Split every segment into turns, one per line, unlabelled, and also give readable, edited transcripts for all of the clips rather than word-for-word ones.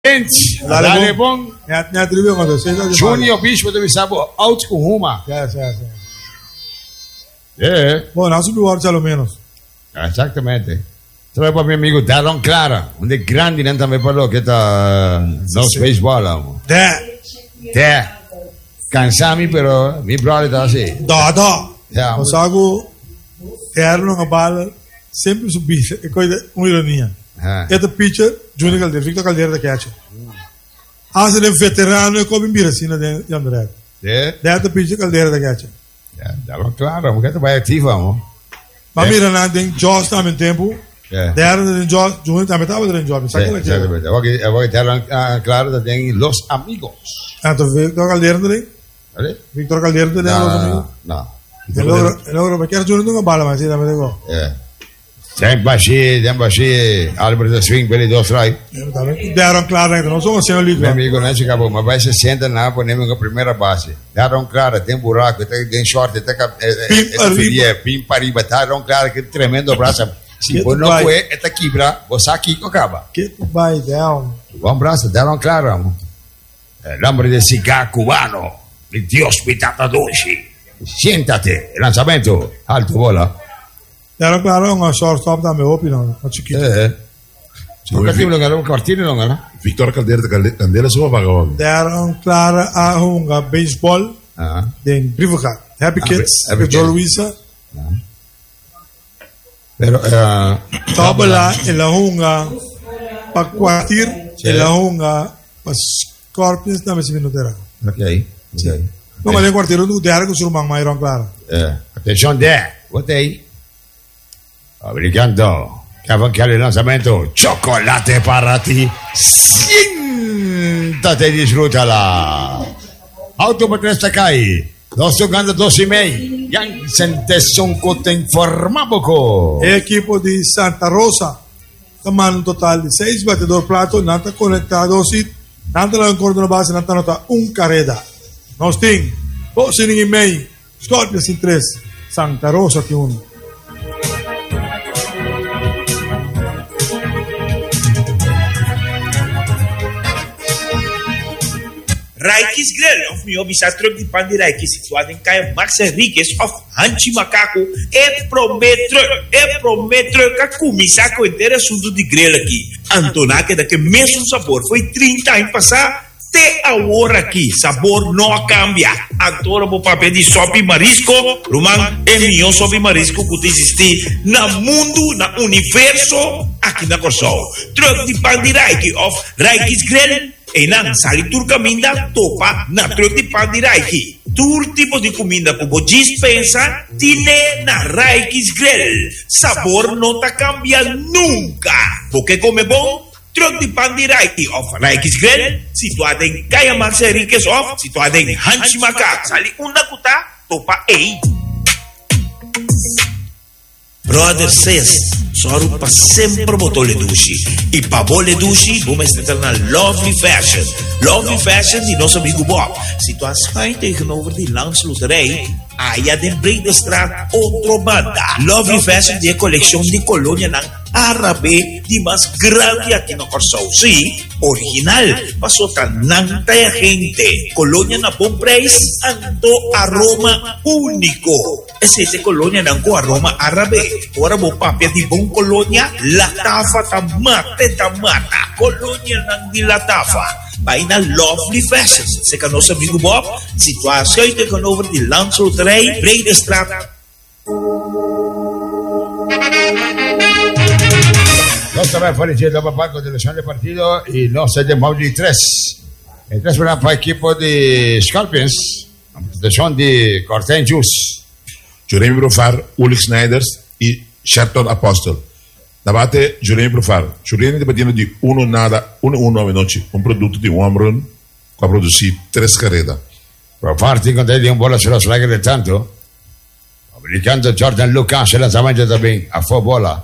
Lalebon,
ne atribuiu quando sei da
Junior Bispo deve saber out com Ruma.
Bom, nós subimos pelo menos.
Exatamente. Trovo para meu amigo Daron Clara, um grande não também falou que tá no baseball. Cansami però mi brother tá assim.
Dá. O sago era uma bala sempre subir, é coisa uma ironia. Esta pitcher, Junior Caldeira, Victor Caldeira da catch. Asa de veterano e come Miracina de André. Esta pitcher Caldeira da catch.
Daron Clara, porque vai ativo,
mas mira na tem Josh também tempo. Daron de Josh, Junior também estava dentro Josh.
Eu vou Daron Clara tem Los Amigos.
Então Victor Caldeira também. Victor Caldeira tem Los Amigos.
Não.
Loro perché era Junior não bala, mas ainda me digo.
Sempre assim, Álvaro da Swing, ele dois trai.
Daron Clara, não somos sem o líquido.
Meu amigo, não chegou, mas vai se senta lá, ponemos a primeira base. Daron Clara, tem buraco, tem short, tem pimpa riba, Daron Clara, que tremendo braço. Se você não foi, é quebra, você aqui que acaba.
Que vai, down.
Bom braço, Daron Clara. El hombre de cigarro cubano, el Dios pitata doce. Siéntate, lanzamiento, alto bola.
Era claro, uma shortstop da meu opinião, uma chiquita.
Um quartinho não era?
Victor Caldeira só vagabundo.
Deram clara a hunga baseball de Rivercar. Happy Kids, Pedro Luisa.
Pero
Tabla ela hunga pa quartir, ela hunga pa Scorpions também se minutera.
Ok.
Não, mas é quarteiro do Derra que o surmang maior claro.
Atenção, botei. Obrigado. Cavalcare il lanzamento. Chocolate para ti. Siéntate y disfrútala. Auto para cai. Dos jogando 2,5. Jansen Tesson Cote informaboco.
Equipo de Santa Rosa. Tomando un total de 6 batedor plato. Nanta conectado. Nanta la ancora base. Nanta nota un carrera. No sting. 2 inning e meio. Scorpions em 3. Santa Rosa que 1.
Raikis Grill of meu bisatrog de pan de Raikis situado em Caia Max Henriquez of Hanchi Macaco prometo que comissaco inteiro assunto de grill aqui. Antonaque daqui mesmo sabor foi 30 anos passar até a hora aqui sabor não cambia. Agora vou papel de sopa marisco Roman é melhor sopa marisco que existe na mundo, na universo aqui na Corsol. Truck de pan de Raikis of Raikis Grill. E nan sali tur caminda topa na truck de pan de Raiki. Tur tipo de comida como dispensa tiene na Raiki's Grill. Sabor no te cambia nunca. Porque come bom, truck de pan de Raiki of Raiki's Grill, situado em Caia Max Henriquez of, situado em Hanchi Macaco. Sali una kuta topa ei. Brother says, soro pa sempre botole dushi. E pa bole dushi, vamos estar na Lovely Fashion. Lovely Fashion de nosso amigo Bob. Situação tegenover de Landsloterij, aí de Bredestraat, outro banda. Lovely Fashion de coleção de colônia ng árabe de mais grande aqui no Corsol. Sim, original. Passou tanang taya gente. Colônia na bom preço, ando aroma único. Esse colônia ng ko aroma árabe. Ora mo papel de bom colônia, latafa tamata. Colônia ng di latafa. Vai na Lovely Fashion. Se ka nosso amigo Bob, situação de canover de Landsloterij, Bredestraat.
Nos también fue el papá continuación del partido y nos es de Mauri 3. El 3 para el equipo de Scorpions. Son de Corten Juice.
Juremi Brufar, Ulrich Snijders e Shelton Apostle. Davanti Juremi Brufar. Juremi debatendo de 1-1 a noite. Produto de Wamron para produzir 3 carreras.
Brufar tiene de un bola sulla slagger del tanto. Americano Jordan Lucas la zamangia también a fo bola.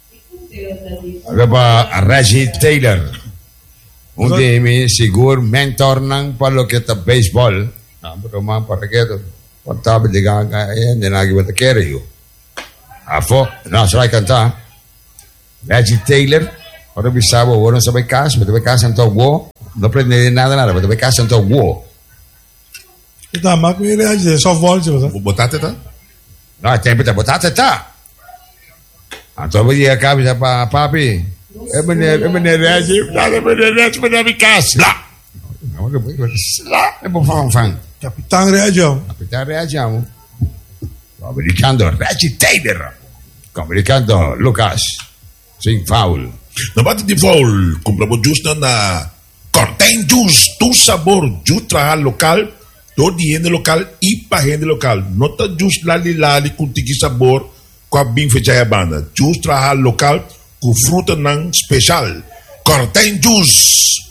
Aveva Reggie Taylor, un dei miei sicuri mentor ng palo kita baseball. Pero man para que portable de ganga e nagi with carry you. Afo, na sai canta. Reggie Taylor, Ora bisabo, ora non sabe caso, ma dove casa un tuo non prende nada, ma dove casa un tuo.
Tá, mas ele é só volte, você.
Botate tá?
No, tempo da botata tá. Então vai ir cabeça para papi. É menino reage, nada menino reage, mas me casa. Lá. Não, lá, é bom fan.
Capitão reagiu.
Capitão reagiamo. Americano Reggie Taylor. Americano Lucas. Sem foul.
Na bate de foul, compramos justo na Corten Juice, tu sabor, juice trabalho local, todo higiene local e para higiene local. Não tá juice lali com tiki sabor, com a bim fecha banda. Juice trabalho local com fruta não especial. Corten Juice.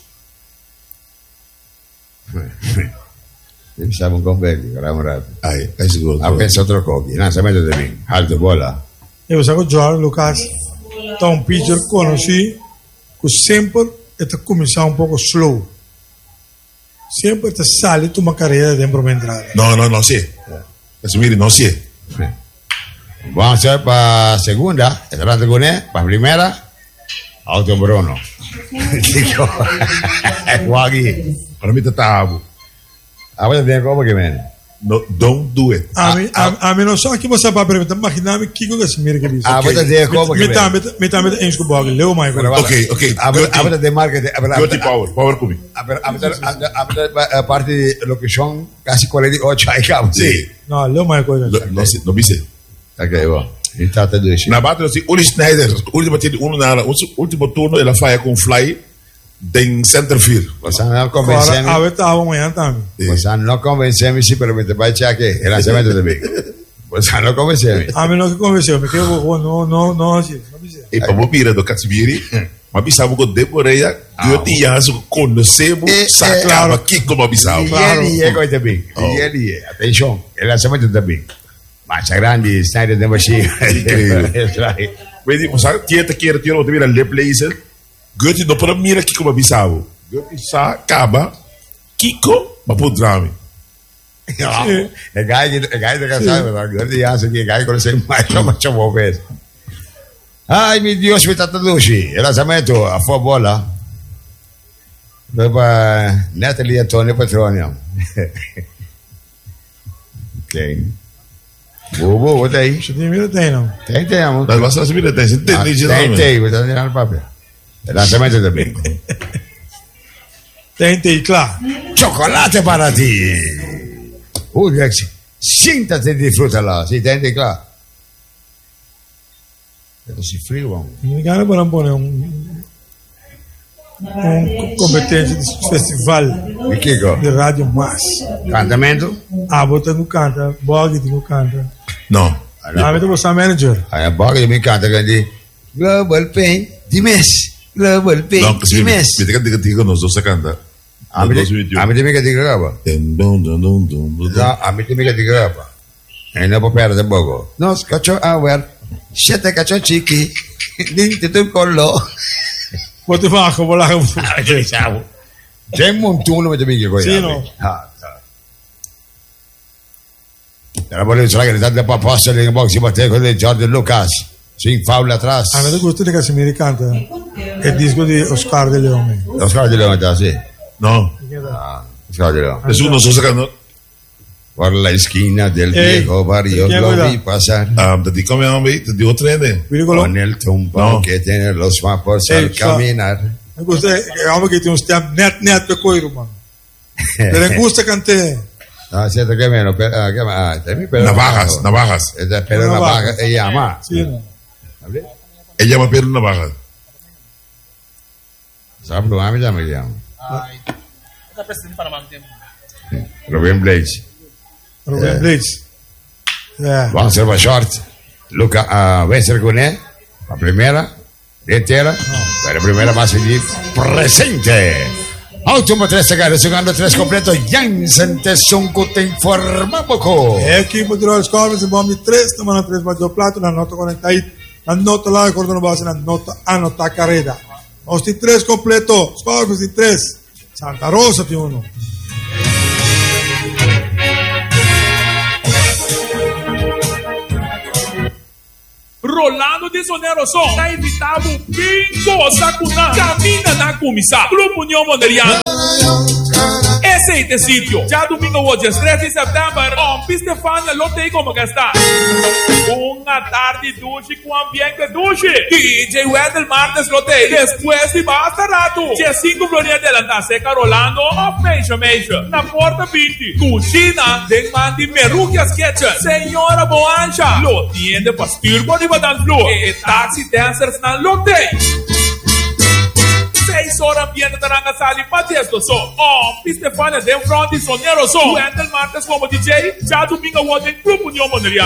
Siamo con belli, ramorati.
È sicuro.
Ha pensato altro cocchi, non sapete di me. Alto bola.
Eu saco Jorge Lucas. Tá pitcher conheci que sempre está começar um pouco slow. Sempre está sale tu uma carreira dentro da entrada.
Não sei. Assumir, não sei.
Vamos para a segunda, entrando con para a primeira, Auto Bruno. Dico, guaghi.
Para mim tá abo.
Agora tem como que vem.
No, don't do it.
A mim não só que você vai perguntar, mas não me que você mira que diz.
Agora tem como que vem.
Me tá eens com boga, leu mais.
Ok.
Agora tem marketing.
Go power comigo.
A parte de locação, quase 48 aí, cabo.
Sim.
Não, leu mais coisa.
Não me sei.
Ok, bom. Então tá dois.
Na battle assim, Uli Schneider, último turno, ela faz com fly den centerfield.
Você não convenceu.
A ver tá amanhã também.
Você não convenceu me, sim, pero me te vai chegar aqui. El lançamento de bico. Você não convenceu me.
A mim não convenceu, me que não assim, não precisa.
E para mira do Casimiri, mas bisavo que deporeia, eu tinha isso conhecemos, sacava aqui como bisavo.
E ele é coisa bem. E ele é, atenção, el lançamento de bico. Massa grande, Snyder de machine.
Incrível. Vedi, você quer tirar o tiro le placer. Gotti não para mira aqui como bisavo. Gotti sa acaba Kiko, mas por drama.
É gai da casada, Gotti acha que gai conhece mais, mas chamou vez. Ai, meu Deus, me tá tudo hoje. El lançamento, a bola. Para Natalie Antônio Petrônio. Ok. Bobo, bota aí.
Você tem mira, tem não?
Tem, amor.
Mas você não mira, tem. Você tem,
tem, vou estar tirando papel. El lanzamiento também.
Tem, claro.
Chocolate para ti. Jackson, siéntate y disfrútalo. Sí, tem, claro. Pero si frío, vamos.
Me gana para poner competência de festival de rádio mais.
Cantamento?
Bota no canta, Bog no canta.
Não.
A mim você é manager.
A Bog me canta que Global Pain de mês. Global Pain de mês.
Me diga nós dois canta.
A mim também que diga grava. A mim também que diga grava. E não pode perder bogo. Nos cacho hour. Siete cacho chiqui. Dinte tu collo.
Pode falar, vou lá.
C'è un montuno che mi dico.
Sì, no.
Era volevo dire che tante proposte che si batte con il Jorge Lucas. Si infaula atrás.
A me gusta de Casimiri canta el disco de Oscar de León.
Oscar de León está así.
No.
Oscar de León.
Jesús no está sacando.
Por la esquina del viejo barrio lo vi pasar.
Te digo, me amo, te digo, trene.
Con el tumbao que tiene los vapores al caminar.
Me gusta que tiene un stamp net pe coiro, mano. Pero me gusta cantar.
No, siento que menos.
Navajas.
Pero navajas. Ella ama.
Sí, no.
Ella llama Pedro Navajas.
¿Sabes lo que me llamo?
Está presente para más tiempo.
Rubén Blades.
Rubén Blades.
Vamos a hacer para short. Luca, a vencer con él. La primera. Entera. La primera va a seguir presente. Último 3 segundos, segundo 3 completo. Jansen Tessunco te informa poco.
Equipo de los Corvus, bomba de 3, tomando 3 bateu plato, na nota 48. Na nota lá, acordando base, na nota anota carrera. Os tem 3 completo, os Corvus tem 3. Santa Rosa tem 1.
Rolando de Sonero Som. Tá evitando
Tabu bingo sakuna. Camina na kumisa. Grupo Unión Mondrian. Ese es el sitio. Ya domingo 3 de septiembre. Stefania lo tengo como que está. Una tarde duche con ambiente duche. DJ Wendell martes lo tengo. Después de basta rato. Ya 5 Florida adelantar seca rolando. Of Meisha. Na porta 20. Cucina. De Mandi Merugias Kitchen. Señora Boancha. Lo tiene pastor por iba dan floor. Taxi dancers na lo tengo. 6 horas viene taranga sali para esto so. Stefania de front y sonero so. Wendell martes como DJ. Ya domingo en Grupo Unión Mondrian.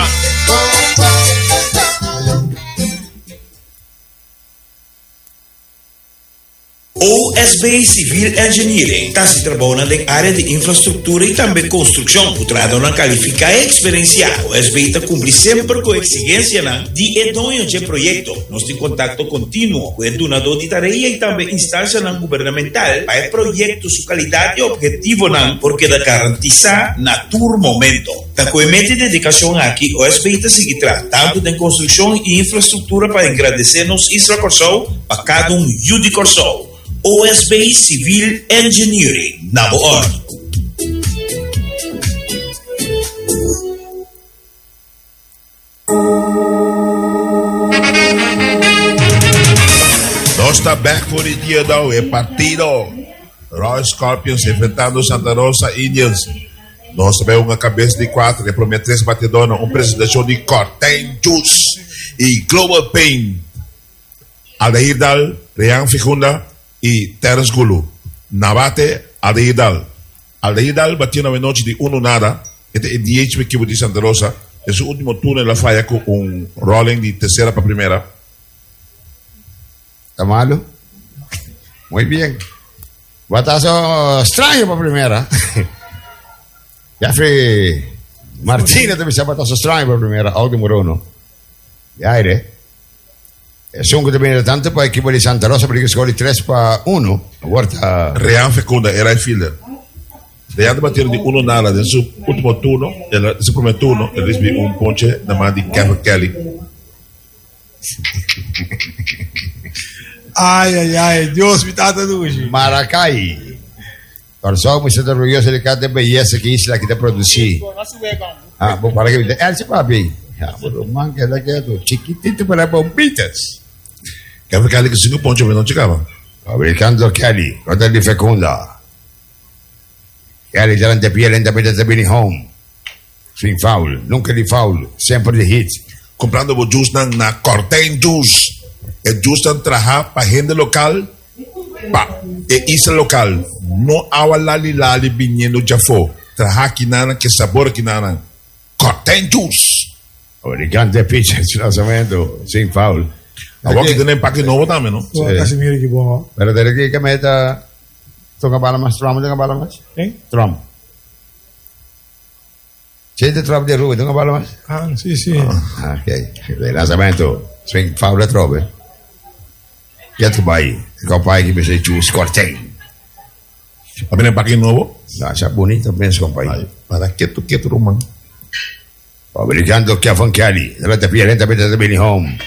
OSB Civil Engineering está se trabalha na área de infraestrutura e também construção. O trabalho qualifica e experiencia. OSB está cumpre sempre com exigência de edonho de projeto. Nós temos contato contínuo com o donador de tarefa e também instância governamental para projetos sua qualidade e objetivo porque da garantizar na tur momento. Da coemete de dedicação aqui, OSB está seguir tanto de construção e infraestrutura para agradecer-nos Isra Corsol para cada Yudi Corsol. OSB Civil Engineering, number 1.
Nós está back for the dia do é partido. Royal Scorpions enfrentando Santa Rosa Indians. Nós tivemos uma cabeça de 4, que promete 3 batidões, apresentação de Corten Juice e Global Pain. Aldair Dal, Rian Fecunda y Terence Gulu. Nabate, Aldair Dal batió una noche de 1-0. Este es el DH equipo de Santa Rosa. En su último turno en la falla con un rolling de tercera para primera.
¿Está malo? Muy bien. Batazo extraño para primera. Jeffrey Martínez también se batazo extraño para primera. Aldo Morono. De aire. Sono che bene tanto poi equipo di Santa Rosa perché scuoli 3-1. Guarda,
Rian Fecunda era il fielder. Rian batterono di 1-0 nel suo ultimo turno, nel suo primo turno, e ricevì un ponce da mano di Kevin Kelly.
Ai, Dios mi tata duci.
Maracay. Por so mi siete orgoglioso di cada bellezza che isla che te produci. Pues para que él se va bien. Man que le quedó chiquitito para bombitas.
Kevin Kelly che 5 ponci ma non giocava.
Fabricando Kelly, fratelli Fecunda. Kelly davanti a piede lentamente da bene home. Swing foul, nunca di foul, sempre di hit.
Comprando o juice na Corten Juice. El juice trabaja para gente local, para isla local. No hawa lali viniendo jafo. Trabaja aquí nana, que sabor aquí nana. Corten Juice.
Fabricante pitcher, lanzamiento, sin foul.
A vos que tiene empaque nuevo también, ¿no?
Sí. Casimiro que buono.
Pero de que meta, toca bala más, Trump, toca bala más. Trump. Siete Trump de Rubio, toca bala más.
Sì.
Ok, il lanzamento, swing foul le trove. Ya tu vai, il compai che mi sei giù, Corten.
¿Va bien empaque nuevo?
No, c'è bonito, ben scompai.
Para quieto, Roman.
Fabricando Kevin Kelly, davanti a lentamente da bene home.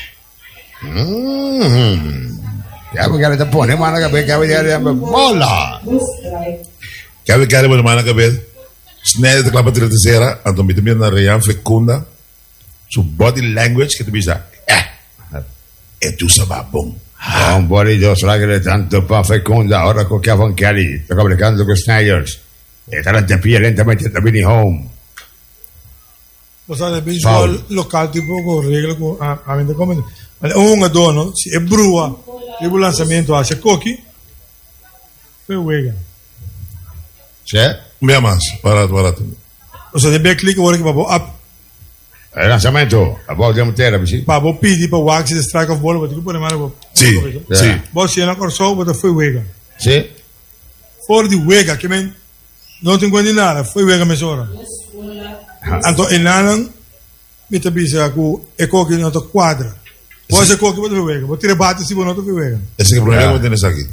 Kevin Kelly te pone mano che per vedere bola.
Kevin Kelly pone mano che per snelle de clapa terceira, anto mi também na Rian Fecunda. Su body language che tu bisa. E tu sababon.
Un body dos ragazzi tanto pa Fecunda, ora con Kevin Kelly, sta fabricando con Snyders. E davanti a lentamente da bene home.
Lo sai, il baseball locale tipo con regole avendo come un dono si è brua il lanzamento a Cocchi poi wega
c'è
mia mas barato
lo sai deve click ora che va up
il lanzamento a volte un terra sì
pa bo pidi pa wax the strike of ball ma tu puoi male
sì
bo si una corso ma foi wega
sì
for di wega che men non ti guardi nada foi wega mesora Anto enanan mita bisa ku Cocchi no to quadra. Poi se Cocchi vuoi vega, vuoi tirare batti si vuoi no to vega.
Ese che problema tienes aquí.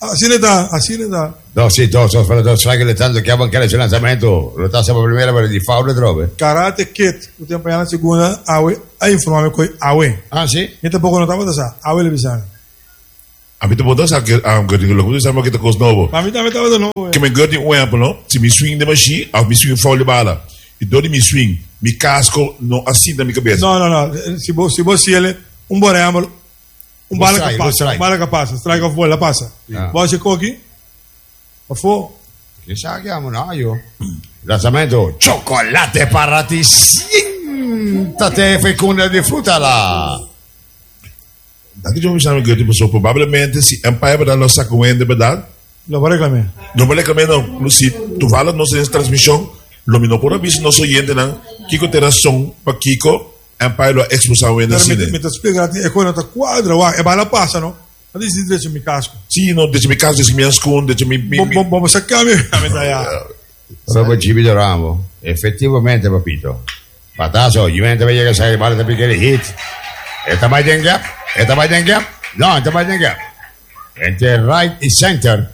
Así le da.
No, sì, tu sai che le tanto che avanzare sul lanzamento, lo tassa per primera per di faule trobe.
Karate Kid, tu tempo na segunda, awe, ai informame coi awe.
Ah, sì?
Niente poco notavo da sa, awe le bisane.
A mí te puedo decir que lo que sabemos que te cos novo.
Ma mi estava de novo.
Que me gurti un exemplo, no? Se me swing de machine, ou me swing foul de bala. E dori me swing, mi casco no assim da minha cabeça.
No. Se você ele um boreamo, bala que passa, strike off bola passa. Você coqui? Por favor.
Che sa chiamo no? Lanzamento, chocolate para ti. Siéntate fecunda di frutta là.
Dat is jongens aan de persoon. Probabilmente, se Empire dan los sacuen de verdad.
Lo voy a reclamar.
No me reclamé, no. Si tu valas no se transmisión, lo mismo por aviso no soy oyente, ¿no? Kiko te razón, para Kiko, Empire lo expulsado en el cine.
Mi te spiega, è quello che quadra, e bala passa, no? Ma dici dice mi casco.
Sì, no, dice mi casco, dice mi ascondo, dice mi...
Bomba saccami,
Proprio ci miglioriamo. Effettivamente, papito. Pataso, Juventus vede che sai, vale da piccare hit. Esta vai den gap. No, esta vai den gap. Entre right e center.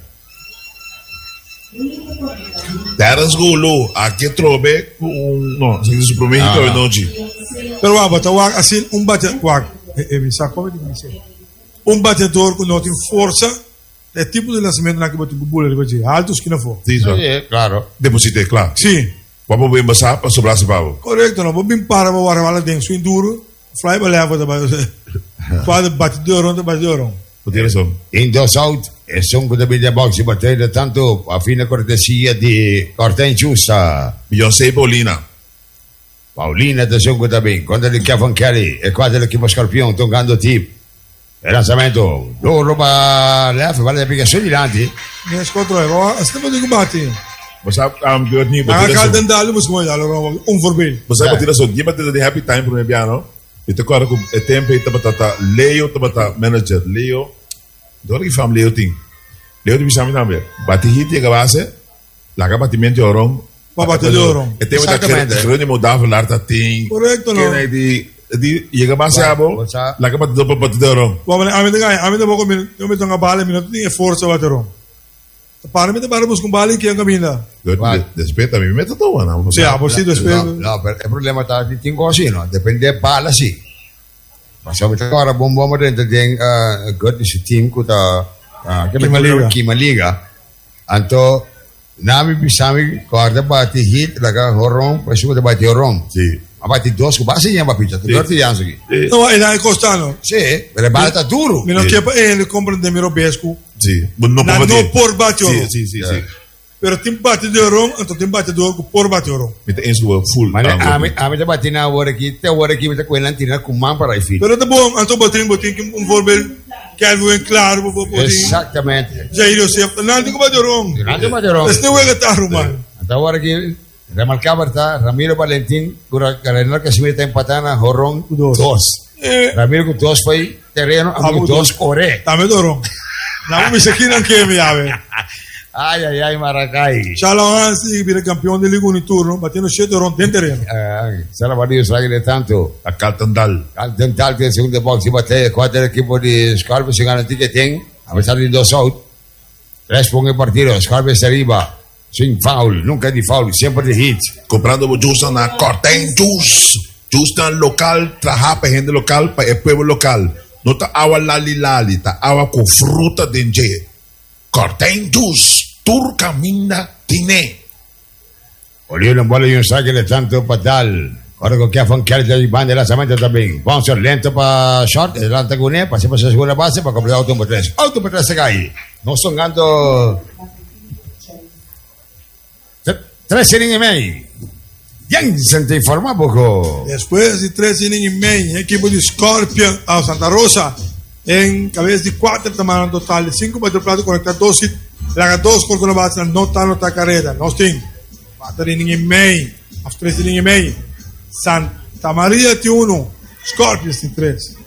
Terence Gulu, aqui trobe no, se dice promesso e oggi.
Però guarda, assim un batedor, mi sa come ti dice. Un batedor con noti forza, è tipo di lançamento na que botou bulle così, alto schiena fuori.
Sì,
claro.
Deposite, claro.
Sì.
Vamos bem passar para sobrar esse pavo.
Corretto, no, bem para ma guarda dentro su induro, fly ba leva da base. Quando batedor.
Potere son.
In dos out e sono con the box battere tanto a fine cortesia di Corten Giusta.
Beyoncé
Paolina te sono da bene, quando le chiavan Kelly e qua dell'equipo Scorpion toccando tip. Il lanzamento, roba left, vale perché sono di lanti.
Mi ascolto, stiamo di combatti.
Basta gehört nie.
Ma calden dalle mus come dalle un voorbeeld.
Basta potere son, die batte de happy time pro piano. E te corre com e tempo e tabata Leo tabata manager Leo. Dove che fam Leo ting? Leo di bisami nambe. Bati hit e base. La capatimento oron.
Ma batte oron.
E tempo da che mo dava l'arta ting.
Corretto no.
Che di llega base abo. La capat dopo batte oron.
Wa a me da poco io metto una bala minuto e forza batte oron. Para me para bus con bala che cammina.
Despeta mi metto tu no.
Sì, sì, despeta.
No, per il problema sta di ting così, no? Dipende bala sì. Ma se avete ora bomba dentro di godis team kuta Kima Liga. Anto nami bisami guarda bati hit laga horon, poi su bati horon.
Sì.
Ma bati dos ku basi yang papita, tu guardi yang sagi.
No, e dai costano.
Sì, per bata duro.
Mi non chiapa le comprende mi robescu.
Sì, non
por bati horon.
Sì.
Pero tim bati de horon, anto tim bati de horon por bati horon.
Met eens wel full.
Ma a me te bati na ora ki, te quella antina con man para i figli.
Pero te bom, anto bati un voorbeeld che è claro
Esattamente.
Già io si nanti come bati horon.
Nanti bati horon.
Este huele tarro man.
Anto ora ki remarcaba Ramiro Valentín, Garenor que se mete en patana, Jorrón, dos. Ramiro con dos fue terreno, con dos ore.
Dame doro. No mi se quieren que me ave.
Ay, Maracay.
Shalom Hansi, viene campeón de Liga un turno, batiendo 7 ron dentro terreno.
Sarà Mario Sagre tanto.
A Caltendal.
Caltendal che è il secondo box, si batte qua dell'equipo di Scarpe, si gana il ticket, a pesar di 2 out. 3 punti partito, Scarpe si arriva. Sin foul, nunca di foul, sempre di hit.
Comprando juice na Corten Juice. Juice na local, trabalha para gente local, para el pueblo local. No ta agua lali, ta agua con fruta de Corten Juice, Turcamina Tine.
Oliero bola y un saque de tanto patal. Ahora con que afon que de banda la samanta también. Vamos a ser lento para short, adelante con él, pasemos a segunda base para completar auto por 3. Auto por 3 se cae. No son ganando 3 innings e meio. Jensen te informa poco.
Después de 3 innings e meio, el equipo de Scorpion a Santa Rosa en cabeza de 4 tamaños total de 5 metros plato conectar 2 hit, la 2 por una base no está carrera, no sting. 4 innings e meio, 3 innings e meio. Santa Maria T1, Scorpions T3.